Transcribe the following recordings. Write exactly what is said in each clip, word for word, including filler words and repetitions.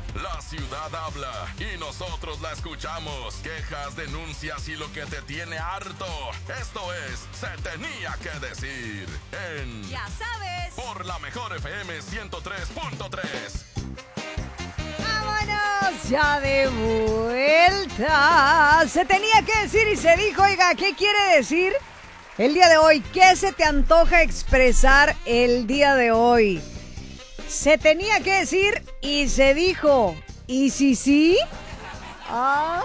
La ciudad habla y nosotros la escuchamos. Quejas, denuncias y lo que te tiene harto. Esto es Se Tenía que Decir en... Ya sabes. Por la mejor F M ciento tres punto tres. ¡Vámonos! Ya de vuelta. Se tenía que decir y se dijo. Oiga, ¿qué quiere decir el día de hoy? ¿Qué se te antoja expresar el día de hoy? Se tenía que decir y se dijo. ¿Y si sí? ¡Ay!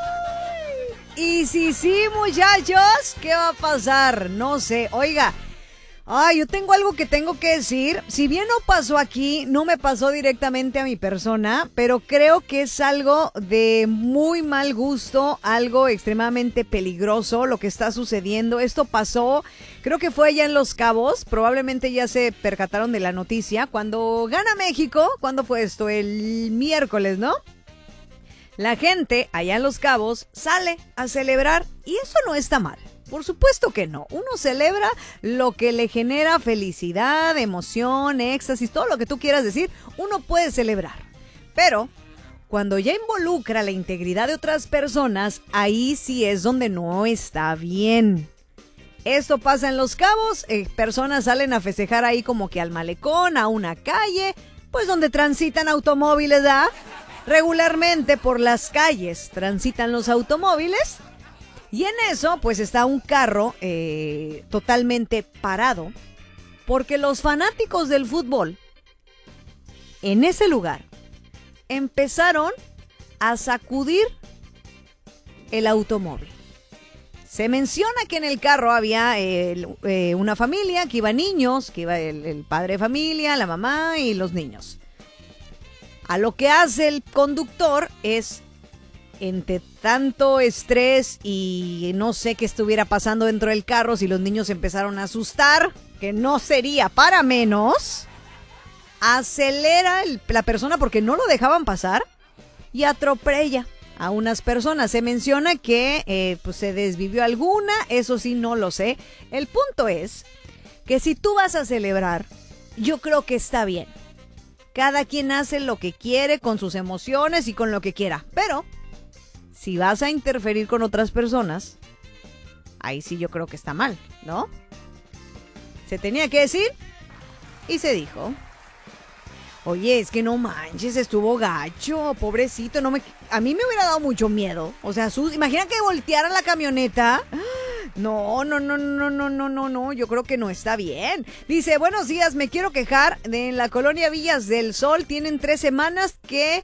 ¿Y si sí, muchachos? ¿Qué va a pasar? No sé. Oiga, ay, yo tengo algo que tengo que decir. Si bien no pasó aquí, no me pasó directamente a mi persona, pero creo que es algo de muy mal gusto, algo extremadamente peligroso lo que está sucediendo. Esto pasó, creo que fue allá en Los Cabos, probablemente ya se percataron de la noticia. Cuando gana México, ¿cuándo fue esto? El miércoles, ¿no? La gente allá en Los Cabos sale a celebrar y eso no está mal. Por supuesto que no. Uno celebra lo que le genera felicidad, emoción, éxtasis, todo lo que tú quieras decir, uno puede celebrar. Pero cuando ya involucra la integridad de otras personas, ahí sí es donde no está bien. Esto pasa en Los Cabos, eh, personas salen a festejar ahí como que al malecón, a una calle, pues donde transitan automóviles, ¿ah? Regularmente por las calles transitan los automóviles. Y en eso, pues está un carro eh, totalmente parado, porque los fanáticos del fútbol, en ese lugar, empezaron a sacudir el automóvil. Se menciona que en el carro había eh, eh, una familia, que iba niños, que iba el, el padre de familia, la mamá y los niños. A lo que hace el conductor es... entre tanto estrés y no sé qué estuviera pasando dentro del carro, si los niños empezaron a asustar, que no sería para menos, acelera el, la persona porque no lo dejaban pasar y atropella a unas personas. Se menciona que eh, pues se desvivió alguna, eso sí no lo sé. El punto es que si tú vas a celebrar, yo creo que está bien. Cada quien hace lo que quiere con sus emociones y con lo que quiera, pero... si vas a interferir con otras personas, ahí sí yo creo que está mal, ¿no? Se tenía que decir y se dijo. Oye, es que no manches, estuvo gacho, pobrecito, no me, a mí me hubiera dado mucho miedo. O sea, sus, imagina que volteara la camioneta. No, no, no, no, no, no, no, no, yo creo que no está bien. Dice, buenos días, me quiero quejar de en la colonia Villas del Sol, tienen tres semanas que...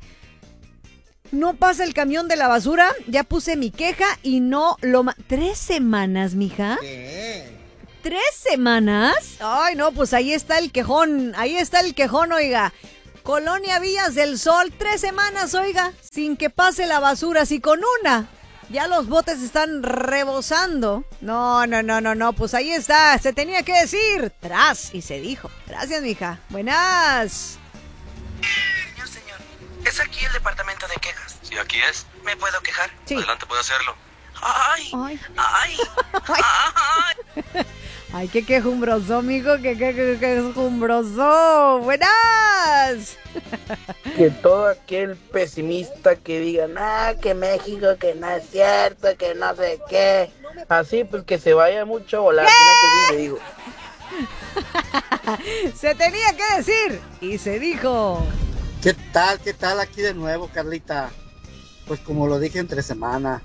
no pasa el camión de la basura, ya puse mi queja y no lo... Ma- ¿Tres semanas, mija? ¿Qué? ¿Tres semanas? Ay, no, pues ahí está el quejón, ahí está el quejón, oiga. Colonia Villas del Sol, tres semanas, oiga, sin que pase la basura, si con una ya los botes están rebosando. No, no, no, no, no, pues ahí está, se tenía que decir, tras, y se dijo. Gracias, mija. Buenas. Señor, señor, ¿es aquí el departamento de quejas? Sí, aquí es. ¿Me puedo quejar? Sí. Adelante, puede hacerlo. ¡Ay! Ay. ¡Ay! ¡Ay! Ay, qué quejumbroso, mijo, qué, qué, qué quejumbroso. Buenas. Que todo aquel pesimista que diga, ah, que México, que no es cierto, que no sé qué. Así, pues que se vaya mucho a volar. Tiene que decir, le digo. Se tenía que decir y se dijo. ¿Qué tal? ¿Qué tal aquí de nuevo, Carlita? Pues como lo dije entre semana,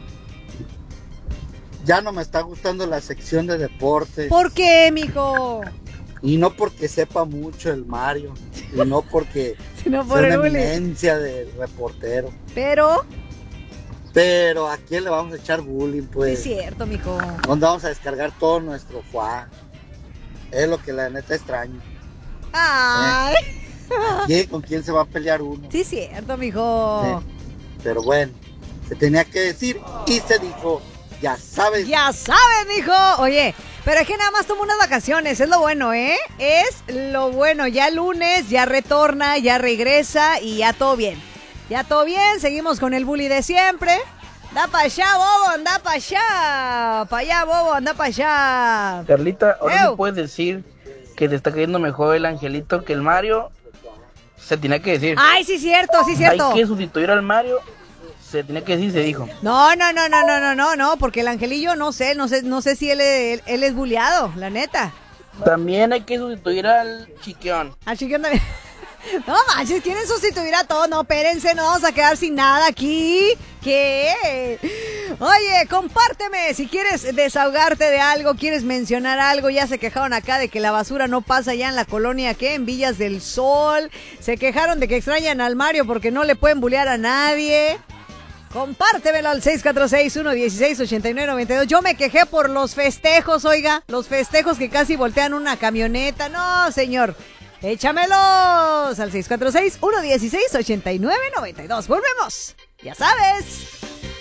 ya no me está gustando la sección de deportes. ¿Por qué, mijo? Y no porque sepa mucho el Mario, y no porque Si no sea por una el bullying. eminencia de reportero. Pero, Pero ¿a quién le vamos a echar bullying, sí pues? es cierto, mijo. ¿Dónde vamos a descargar todo nuestro fuá? Es lo que la neta extraño. Ay. ¿Quién, ¿Con quién se va a pelear uno? Sí es cierto, mijo. Sí. Pero bueno, se tenía que decir y se dijo, ya sabes. Ya sabes, mijo. Oye, pero es que nada más tomó unas vacaciones, es lo bueno, ¿eh? Es lo bueno. Ya el lunes, ya retorna, ya regresa y ya todo bien. Ya todo bien, seguimos con el bully de siempre. Da pa' allá, bobo, anda pa' allá. Pa' allá, bobo, anda pa' allá. Carlita, ahora Ew. me puedes decir que te está cayendo mejor el Angelito que el Mario. Se tenía que decir. Ay, sí, cierto, sí, cierto. Hay que sustituir al Mario. Se tenía que decir, se dijo. No, no, no, no, no, no, no, no, porque el Angelillo no sé, no sé, no sé si él, él, él es buleado, la neta. También hay que sustituir al Chiquión. Al Chiquión también. No manches, quieren sustituir a todos. No, espérense, no vamos a quedar sin nada aquí. ¿Qué? Oye, compárteme si quieres desahogarte de algo, quieres mencionar algo. Ya se quejaron acá de que la basura no pasa ya en la colonia, ¿qué? En Villas del Sol. Se quejaron de que extrañan al Mario porque no le pueden bulear a nadie. Compártemelo al seis cuatro seis, uno uno seis, ocho nueve nueve dos. Yo me quejé por los festejos, oiga. Los festejos que casi voltean una camioneta. No, señor. Échamelos al seis cuatro seis, uno uno seis, ocho nueve nueve dos. Volvemos. Ya sabes.